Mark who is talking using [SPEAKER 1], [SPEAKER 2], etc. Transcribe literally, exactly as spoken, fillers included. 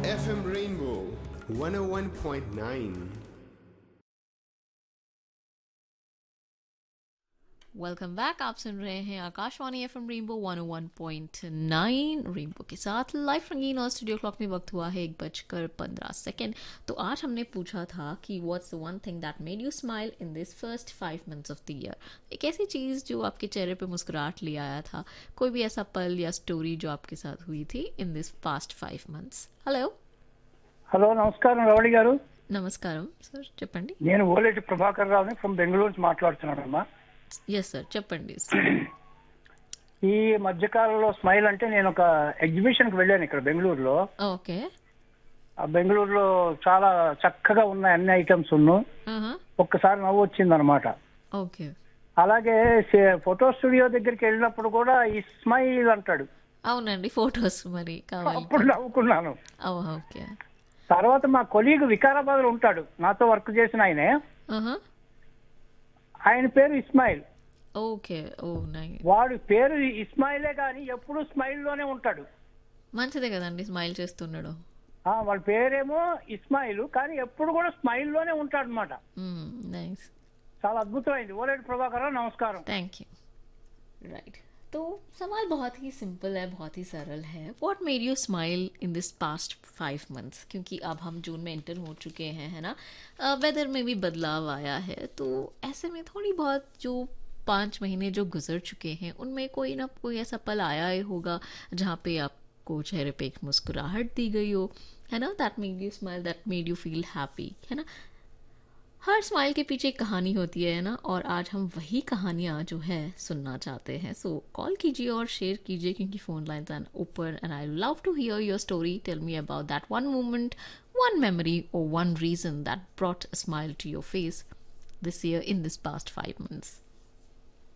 [SPEAKER 1] F M Rainbow one oh one point nine.
[SPEAKER 2] Welcome back. आप सुन रहे हैं Akashvani FM rainbow one ओ one point nine rainbow के साथ live रंगीन। और स्टूडियो क्लॉक में वक्त हुआ है एक बजकर पंद्रह सेकेंड। तो आज हमने पूछा था कि what's the one thing that made you smile in this first five months of the year. एक ऐसी चीज़ जो आपके चेहरे पे मुस्कुराहट ले आया था, कोई भी ऐसा पल या स्टोरी जो आपके साथ हुई थी in this past five months. Hello
[SPEAKER 3] hello నమస్కారం రవళి గారు.
[SPEAKER 2] నమస్కారం సార్, చెప్పండి.
[SPEAKER 3] నేను ఓలేటి ప్రభాకర్ రావుని ఫ్రమ్ బెంగళూరు నుంచి మాట్లాడుతున్నానమ్మా.
[SPEAKER 2] ఎస్ సార్, చెప్పండి.
[SPEAKER 3] ఈ మధ్యకాలంలో స్మైల్ అంటే నేను ఒక ఎగ్జిబిషన్ కి వెళ్ళాను ఇక్కడ బెంగళూరులో.
[SPEAKER 2] ఓకే.
[SPEAKER 3] ఆ బెంగళూరులో చాలా చక్కగా ఉన్నాయి అన్ని ఐటమ్స్ ఉన్ను. ఒక్కసారి నవ్వు వచ్చింది అనమాట.
[SPEAKER 2] ఓకే.
[SPEAKER 3] అలాగే ఫోటో స్టూడియో దగ్గరికి వెళ్ళినప్పుడు కూడా ఈ స్మైల్ అంటాడు.
[SPEAKER 2] అవునండి, ఫొటోస్ మరి కావాలి.
[SPEAKER 3] అప్పుడు నవ్వుకున్నాను.
[SPEAKER 2] ఓకే.
[SPEAKER 3] తర్వాత మా కొలీగ్ వికారాబాద్ లో ఉంటాడు, నాతో వర్క్ చేసిన ఆయనే. ఆయన పేరు ఇస్మాయిల్.
[SPEAKER 2] ఓకే. ఓ నైస్.
[SPEAKER 3] వాడి పేరు ఇస్మాయిలే కానీ ఎప్పుడు స్మైల్ లోనే ఉంటాడు.
[SPEAKER 2] మంచిదే కదండి స్మైల్ చేస్తున్నాడు.
[SPEAKER 3] వాళ్ళ పేరేమో ఇస్మాయిల్ కానీ ఎప్పుడు కూడా స్మైల్ లోనే ఉంటాడు అనమాట.
[SPEAKER 2] నైస్.
[SPEAKER 3] చాలా అద్భుతమైంది. ఓలేటి ప్రభాకర్ రావు, నమస్కారం.
[SPEAKER 2] Thank you. राइट, तो सवाल बहुत ही सिंपल है, बहुत ही सरल है. What made you smile in this past five months? क्योंकि अब हम जून में एंटर हो चुके हैं, है ना. वेदर में भी बदलाव आया है, तो ऐसे में थोड़ी बहुत जो पाँच महीने जो गुजर चुके हैं उनमें कोई ना कोई ऐसा पल आया ही होगा जहाँ पे आपको चेहरे पे एक मुस्कुराहट दी गई हो, है ना. That made you smile, that made you feel happy, है ना. हर स्माइल के पीछे एक कहानी होती है ना, और आज हम वही कहानियाँ जो है सुनना चाहते हैं. सो कॉल कीजिए और शेयर कीजिए, क्योंकि phone lines are open and I love to here your story. Tell me about that one moment, one memory और one reason that brought a smile to your face this year in this past five months.